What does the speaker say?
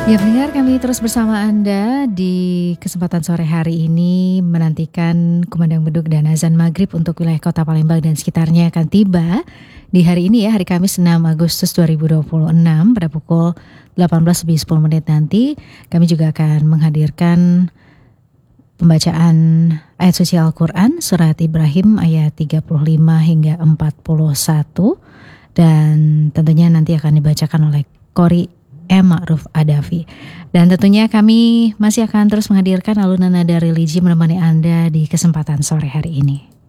Ya pendengar, kami terus bersama Anda di kesempatan sore hari ini menantikan kumandang beduk dan azan maghrib untuk wilayah kota Palembang dan sekitarnya akan tiba di hari ini ya, hari Kamis 6 Agustus 2026 pada pukul 18:10 nanti. Kami juga akan menghadirkan pembacaan ayat suci Al-Quran surat Ibrahim ayat 35 hingga 41 dan tentunya nanti akan dibacakan oleh Qori Ma'ruf Adafi. Dan tentunya kami masih akan terus menghadirkan alunan nada religi menemani Anda di kesempatan sore hari ini.